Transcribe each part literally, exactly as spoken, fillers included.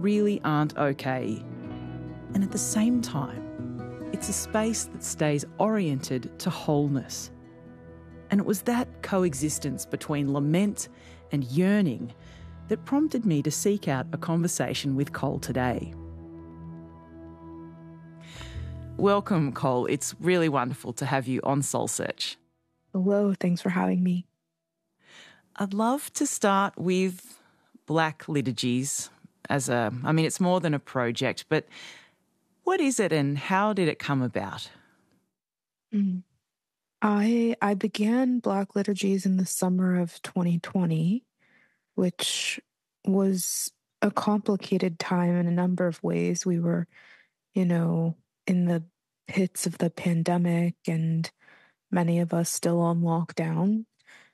really aren't okay. And at the same time, it's a space that stays oriented to wholeness. And it was that coexistence between lament and yearning that prompted me to seek out a conversation with Cole today. Welcome, Cole. It's really wonderful to have you on Soul Search. Hello, thanks for having me. I'd love to start with Black Liturgies as a, I mean, it's more than a project, but what is it and how did it come about? Mm. I I began Black Liturgies in the summer of twenty twenty, which was a complicated time in a number of ways. We were, you know, in the pits of the pandemic and many of us still on lockdown.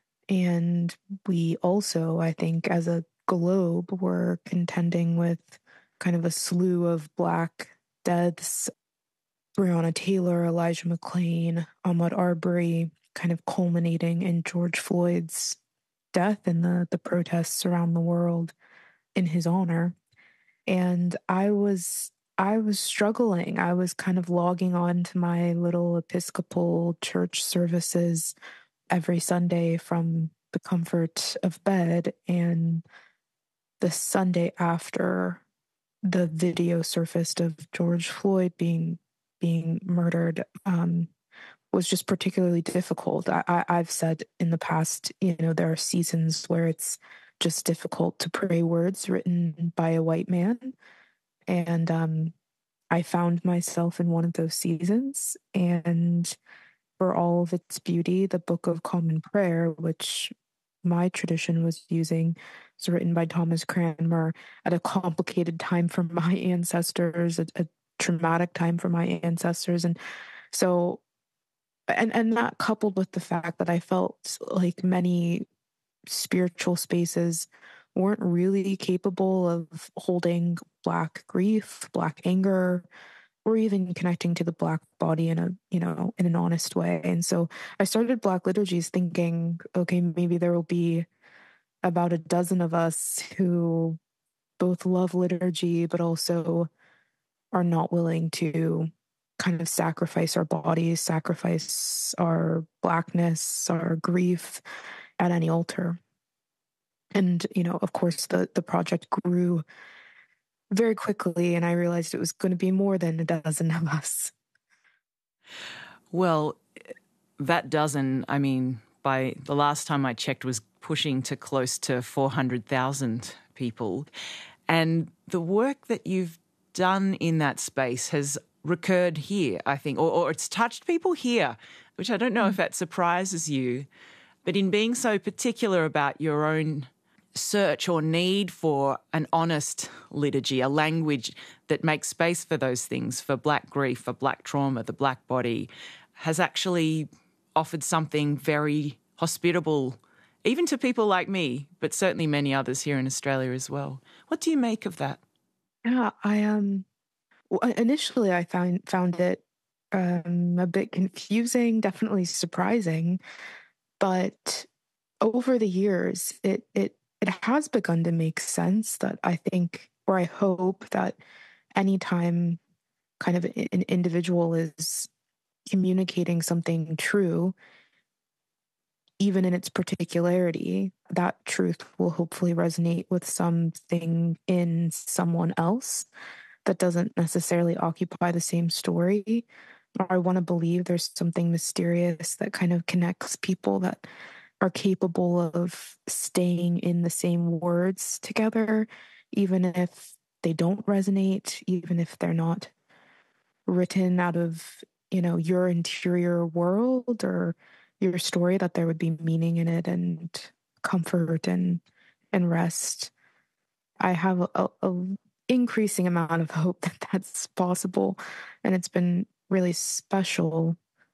And we also, I think, as a globe, were contending with kind of a slew of Black deaths. Breonna Taylor, Elijah McClain, Ahmaud Arbery, kind of culminating in George Floyd's death and the, the protests around the world in his honor. And I was I was struggling. I was kind of logging on to my little Episcopal church services every Sunday from the comfort of bed. And the Sunday after the video surfaced of George Floyd being being murdered um, was just particularly difficult. I, I, I've said in the past, you know, there are seasons where it's just difficult to pray words written by a white man. And um, I found myself in one of those seasons. And for all of its beauty, the Book of Common Prayer, which my tradition was using, was written by Thomas Cranmer at a complicated time for my ancestors, a, a traumatic time for my ancestors. And so, and, and that coupled with the fact that I felt like many spiritual spaces weren't really capable of holding Black grief, Black anger, or even connecting to the Black body in a, you know, in an honest way. And so I started Black Liturgies thinking, okay, maybe there will be about a dozen of us who both love liturgy, but also are not willing to kind of sacrifice our bodies, sacrifice our Blackness, our grief at any altar. And, you know, of course, the, the project grew very quickly, and I realized it was going to be more than a dozen of us. Well, that dozen, I mean, by the last time I checked, was pushing to close to four hundred thousand people. And the work that you've done in that space has recurred here, I think, or, or it's touched people here, which I don't know mm. if that surprises you. But in being so particular about your own search or need for an honest liturgy, a language that makes space for those things, for Black grief, for Black trauma, the Black body, has actually offered something very hospitable, even to people like me, but certainly many others here in Australia as well. What do you make of that? Yeah, I um initially I found found it um a bit confusing, definitely surprising, but over the years it it it has begun to make sense. That I think, or I hope, that anytime kind of an individual is communicating something true, even in its particularity, that truth will hopefully resonate with something in someone else that doesn't necessarily occupy the same story. I want to believe there's something mysterious that kind of connects people that are capable of staying in the same words together, even if they don't resonate, even if they're not written out of, you know, your interior world or your story, that there would be meaning in it and comfort and and rest. I have a, a increasing amount of hope that that's possible, and it's been really special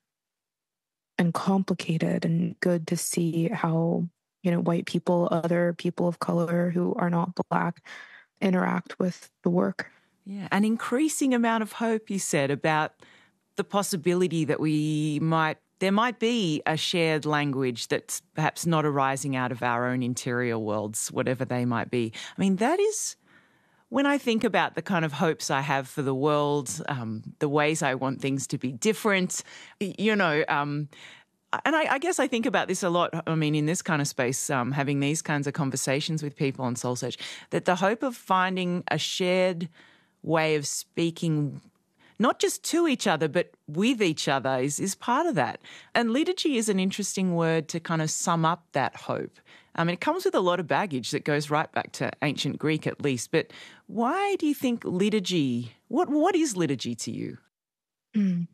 and complicated and good to see how, you know, white people, other people of color who are not Black, interact with the work. Yeah, an increasing amount of hope, you said, about the possibility that we might, there might be a shared language that's perhaps not arising out of our own interior worlds, whatever they might be. I mean, that is when I think about the kind of hopes I have for the world, um, the ways I want things to be different, you know, um, and I, I guess I think about this a lot, I mean, in this kind of space, um, having these kinds of conversations with people on Soul Search, that the hope of finding a shared way of speaking not just to each other, but with each other is, is part of that. And liturgy is an interesting word to kind of sum up that hope. I mean, it comes with a lot of baggage that goes right back to ancient Greek at least. But why do you think liturgy, what what is liturgy to you? Mm.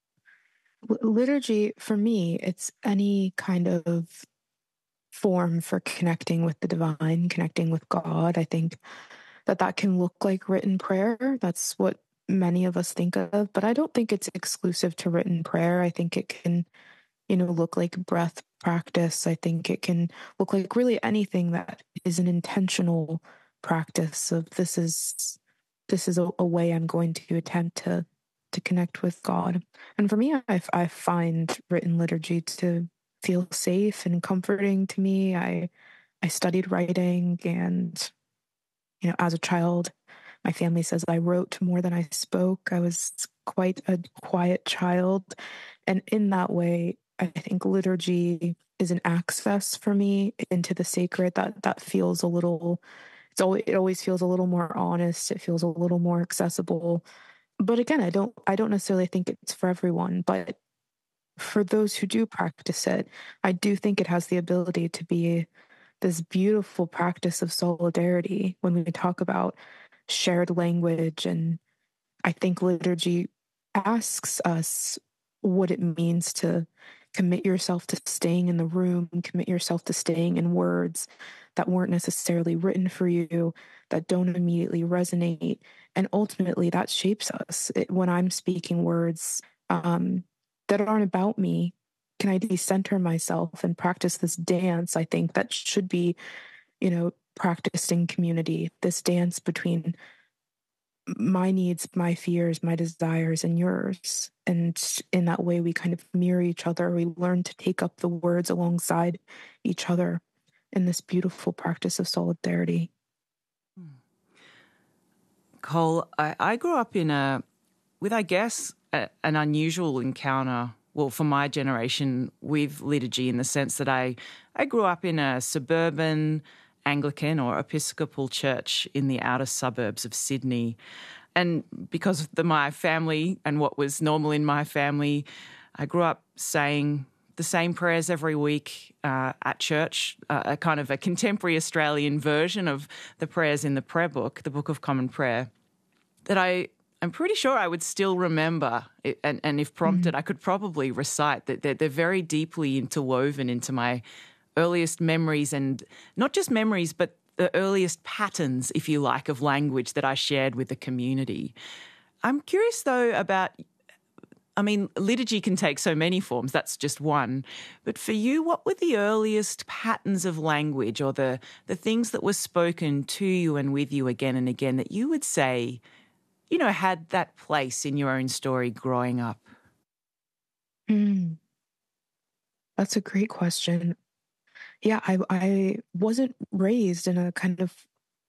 Liturgy, for me, it's any kind of form for connecting with the divine, connecting with God. I think that that can look like written prayer. That's what many of us think of, but I don't think it's exclusive to written prayer. I think it can, you know, look like breath practice. I think it can look like really anything that is an intentional practice of this is this is a, a way I'm going to attempt to to connect with God. And for me, I, I find written liturgy to feel safe and comforting to me. I I studied writing, and you know, as a child, my family says I wrote more than I spoke. I was quite a quiet child. And in that way, I think liturgy is an access for me into the sacred that that feels a little it's always it always feels a little more honest. It feels a little more accessible. But again, I don't I don't necessarily think it's for everyone, but for those who do practice it, I do think it has the ability to be this beautiful practice of solidarity when we talk about shared language. And I think liturgy asks us what it means to commit yourself to staying in the room, commit yourself to staying in words that weren't necessarily written for you, that don't immediately resonate. And ultimately, that shapes us. It, when I'm speaking words um, that aren't about me, can I decenter myself and practice this dance? I think that should be, you know, practiced in community, this dance between my needs, my fears, my desires, and yours. And in that way, we kind of mirror each other. We learn to take up the words alongside each other in this beautiful practice of solidarity. Cole, I, I grew up in a, with, I guess, a, an unusual encounter, well, for my generation, with liturgy in the sense that I, I grew up in a suburban Anglican or Episcopal church in the outer suburbs of Sydney. And because of the, my family and what was normal in my family, I grew up saying the same prayers every week uh, at church, uh, a kind of a contemporary Australian version of the prayers in the prayer book, the Book of Common Prayer, that I, I'm pretty sure I would still remember. It, and, and if prompted, mm-hmm. I could probably recite that they're, they're very deeply interwoven into my earliest memories, and not just memories, but the earliest patterns, if you like, of language that I shared with the community. I'm curious, though, about, I mean, liturgy can take so many forms. That's just one. But for you, what were the earliest patterns of language, or the, the things that were spoken to you and with you again and again that you would say, you know, had that place in your own story growing up? Mm. That's a great question. Yeah, I I wasn't raised in a kind of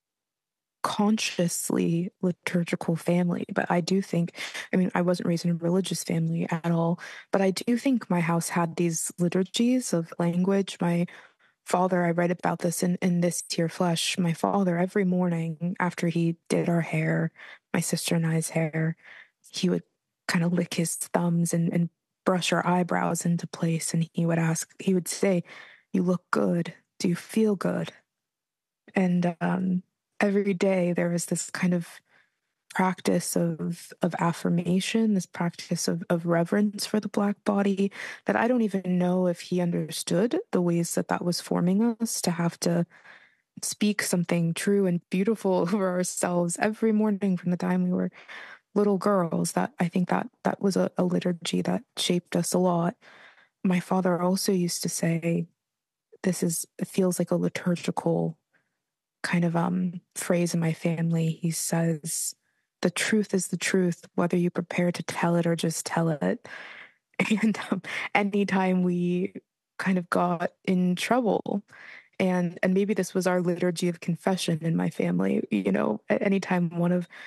consciously liturgical family, but I do think, I mean, I wasn't raised in a religious family at all, but I do think my house had these liturgies of language. My father, I read about this in, in This Here Flesh, my father, every morning after he did our hair, my sister and I's hair, he would kind of lick his thumbs and, and brush our eyebrows into place. And he would ask, he would say, "You look good. Do you feel good?" And um, every day there was this kind of practice of of affirmation, this practice of, of reverence for the Black body, that I don't even know if he understood the ways that that was forming us, to have to speak something true and beautiful over ourselves every morning from the time we were little girls. That I think that that was a, a liturgy that shaped us a lot. My father also used to say, this is, it feels like a liturgical kind of um, phrase in my family. He says, "The truth is the truth, whether you prepare to tell it or just tell it." And um, anytime we kind of got in trouble, and and maybe this was our liturgy of confession in my family. You know, anytime one of